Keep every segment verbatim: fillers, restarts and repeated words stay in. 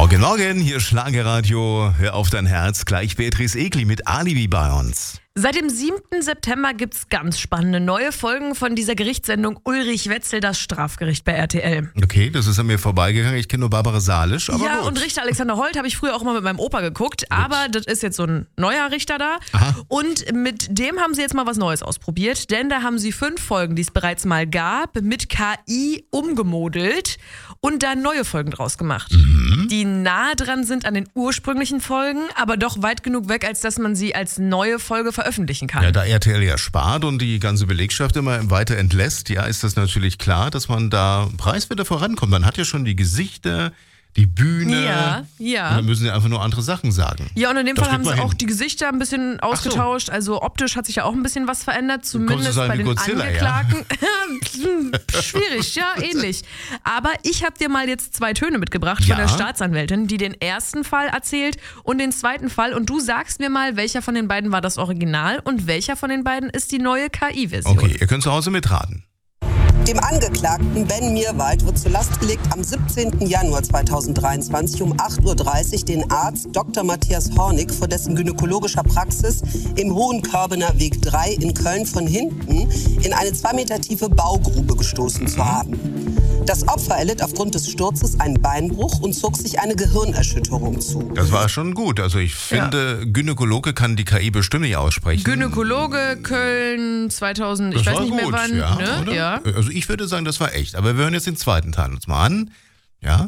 Morgen, morgen, hier Schlagerradio, hör auf dein Herz, gleich Beatrice Egli mit Alibi bei uns. Seit dem siebten September gibt's ganz spannende neue Folgen von dieser Gerichtssendung Ulrich Wetzel, das Strafgericht bei R T L. Okay, das ist an mir vorbeigegangen, ich kenne nur Barbara Salisch, aber Ja, gut. und Richter Alexander Holt habe ich früher auch immer mit meinem Opa geguckt, aber das ist jetzt so ein neuer Richter da. Aha. Und mit dem haben sie jetzt mal was Neues ausprobiert, denn da haben sie fünf Folgen, die es bereits mal gab, mit K I umgemodelt und da neue Folgen draus gemacht. Mhm. Die nah dran sind an den ursprünglichen Folgen, aber doch weit genug weg, als dass man sie als neue Folge veröffentlichen kann. Ja, da R T L ja spart und die ganze Belegschaft immer weiter entlässt, ja, ist das natürlich klar, dass man da preiswerter vorankommt. Man hat ja schon die Gesichter, die Bühne. Ja, ja. Und dann müssen sie einfach nur andere Sachen sagen. Ja, und in dem Das Fall haben kriegt sie man auch hin. die Gesichter ein bisschen ausgetauscht. Also optisch hat sich ja auch ein bisschen was verändert, Kommst zumindest du sagen bei wie den Godzilla, Angeklagten. Schwierig, ja, ähnlich. Aber ich habe dir mal jetzt zwei Töne mitgebracht Ja. von der Staatsanwältin, die den ersten Fall erzählt und den zweiten Fall. Und du sagst mir mal, welcher von den beiden war das Original und welcher von den beiden ist die neue K I-Version. Okay, ihr könnt zu Hause mitraten. Dem Angeklagten Ben Mirwald wird zur Last gelegt, am siebzehnten Januar zweitausenddreiundzwanzig um acht Uhr dreißig den Arzt Doktor Matthias Hornig vor dessen gynäkologischer Praxis im Hohenkörbener Weg drei in Köln von hinten in eine zwei Meter tiefe Baugrube gestoßen zu haben. Das Opfer erlitt aufgrund des Sturzes einen Beinbruch und zog sich eine Gehirnerschütterung zu. Das war schon gut. Also ich finde, Gynäkologe kann die K I bestimmt nicht aussprechen. Gynäkologe, Köln, zweitausend, ich Das weiß war nicht mehr gut, wann. ja, ne? oder? Ja. Also ich würde sagen, das war echt. Aber wir hören jetzt den zweiten Teil uns mal an. Ja?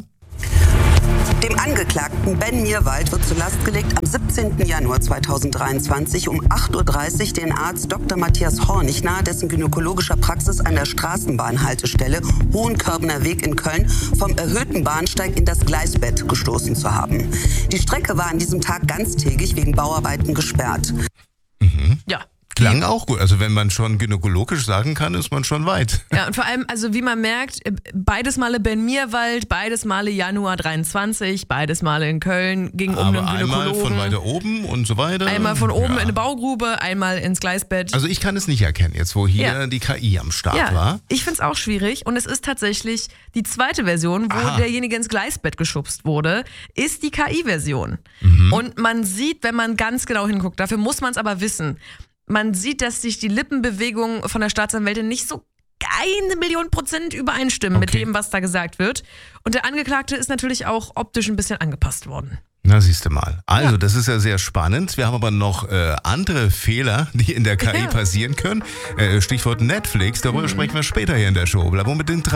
Dem Angeklagten Ben Mirwald wird zur Last gelegt, am siebzehnten Januar zweitausenddreiundzwanzig um acht Uhr dreißig den Arzt Doktor Matthias Hornig nahe dessen gynäkologischer Praxis an der Straßenbahnhaltestelle Hohenkörbener Weg in Köln vom erhöhten Bahnsteig in das Gleisbett gestoßen zu haben. Die Strecke war an diesem Tag ganztägig wegen Bauarbeiten gesperrt. Ja. Klang auch gut. Also wenn man schon gynäkologisch sagen kann, ist man schon weit. Ja, und vor allem, also wie man merkt, beides Male Ben Mirwald, beides Male Januar dreiundzwanzig, beides Male in Köln, ging um Aber einen einmal Gynäkologen. von weiter oben und so weiter. Einmal von oben ja. in eine Baugrube, einmal ins Gleisbett. Also ich kann es nicht erkennen, jetzt wo hier Ja. die K I am Start ja, war. ich find's auch schwierig und es ist tatsächlich die zweite Version, wo Aha. derjenige ins Gleisbett geschubst wurde, ist die K I-Version. Mhm. Und man sieht, wenn man ganz genau hinguckt, dafür muss man es aber wissen, man sieht, dass sich die Lippenbewegungen von der Staatsanwältin nicht so eine Million Prozent übereinstimmen mit Okay. dem, was da gesagt wird. Und der Angeklagte ist natürlich auch optisch ein bisschen angepasst worden. Na, siehst du mal. Also, Ja. das ist ja sehr spannend. Wir haben aber noch äh, andere Fehler, die in der K I Ja. passieren können. Äh, Stichwort Netflix, darüber sprechen wir später hier in der Show. Bleib unbedingt dran.